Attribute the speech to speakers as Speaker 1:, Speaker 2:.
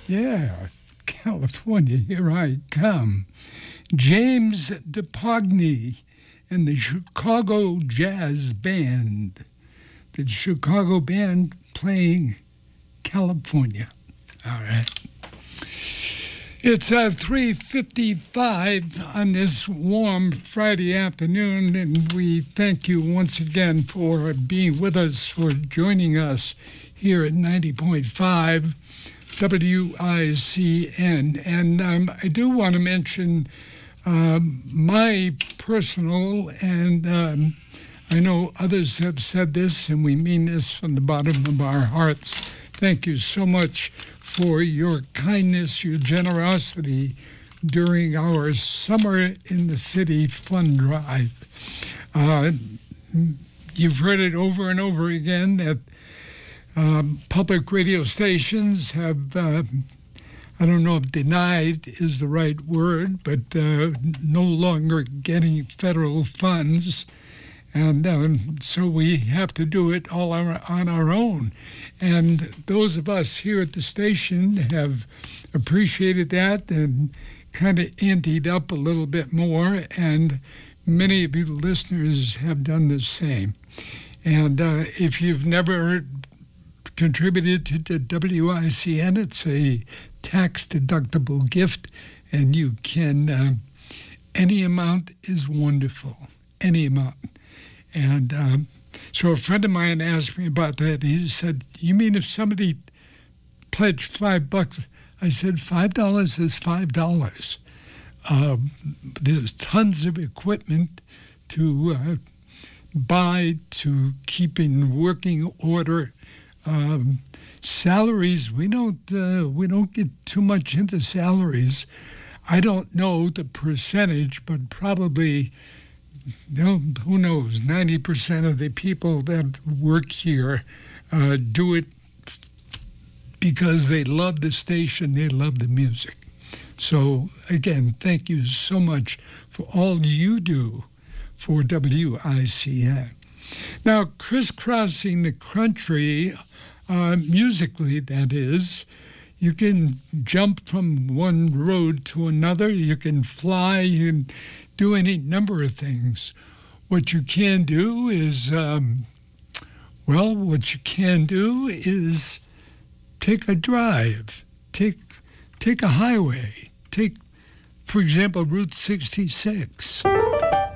Speaker 1: Yeah, California, here I come. James DePogny and the Chicago Jazz Band. The Chicago band playing California. All right. It's 3:55 on this warm Friday afternoon, and we thank you once again for being with us, for joining us here at 90.5 WICN. And I do want to mention my personal, and I know others have said this, and we mean this from the bottom of our hearts. Thank you so much for your kindness, your generosity during our Summer in the City fund drive. You've heard it over and over again that public radio stations have, I don't know if denied is the right word, but no longer getting federal funds. And so we have to do it all on our own. And those of us here at the station have appreciated that and kind of anteed up a little bit more. And many of you listeners have done the same. And if you've never contributed to WICN, it's a tax-deductible gift, and you can, any amount is wonderful, any amount. And so a friend of mine asked me about that. He said, "You mean if somebody pledged $5?" I said, $5 is $5. There's tons of equipment to buy, to keep in working order. Salaries, we don't get too much into salaries. I don't know the percentage, but probably, who knows, 90% of the people that work here do it because they love the station, they love the music. So again, thank you so much for all you do for WICN. Now, crisscrossing the country, musically that is, you can jump from one road to another, you can fly, you can do any number of things. What you can do is, take a drive, take a highway, take, for example, Route 66.